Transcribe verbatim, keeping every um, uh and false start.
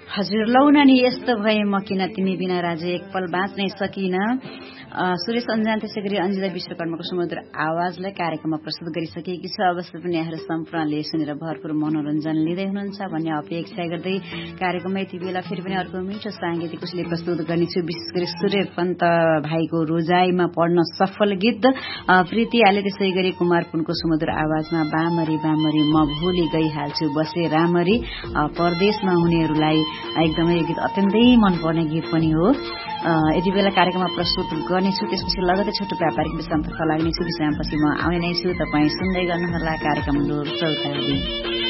हजुर लौना नि यस्तो भए म किन तिमी बिना राजे एक पल बाँच्नै सकिन। सुरेश अन्जान त्यसै गरी अन्जिता विश्वकर्माको सुमधुर आवाजलाई कार्यक्रममा प्रस्तुत गरिसकेकी छ। अवश्य पनि यहाँहरू सम्पूर्णले सुनेर भरपूर मनोरञ्जन लिँदै हुनुहुन्छ भन्ने अपेक्षा गर्दै कार्यक्रममा यति बेला फेरि पनि अर्को मिठो साङ्गीतिक उसले प्रस्तुत गर्नेछु। विशेष गरी सूर्य पन्त भाइको रोजाइमा पढ्न सफल गीत प्रीति आले त्यसै गरी कुमार पुनको सुमधुर आवाजमा बामरी बामरी म भुली गइहाल्छु बसे रामरी परदेशमा हुनेहरूलाई एकदमै यो गीत अत्यन्तै मनपर्ने गीत पनि हो। यति बेला कार्यक्रममा प्रस्तुत गर्नेछु। त्यसपछि लगतै छोटो व्यापारिक विश्रामतर्फ लाग्नेछु। विश्रामपछि म आउने नै छु। तपाईँ सुन्दै गर्नुहोला कार्यक्रम लोर चौतारी।